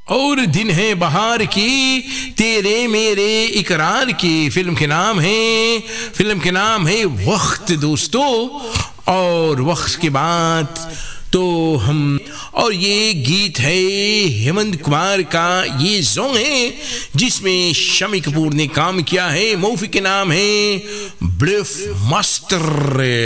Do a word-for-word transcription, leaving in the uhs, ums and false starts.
और दिन है बहार की, तेरे मेरे इकरार की। फिल्म के नाम है फिल्म के नाम है वक्त दोस्तों। और वक्त के बाद तो हम, और ये गीत है हेमंत कुमार का, ये सॉन्ग है जिसमें शम्मी कपूर ने काम किया है। मूवी के नाम है ब्लफ मास्टर।